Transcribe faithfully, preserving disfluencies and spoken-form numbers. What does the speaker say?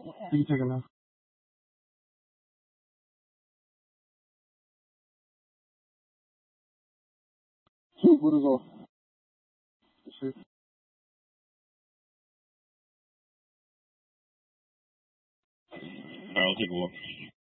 You can take it now. What is off? See? Alright, I'll take a look.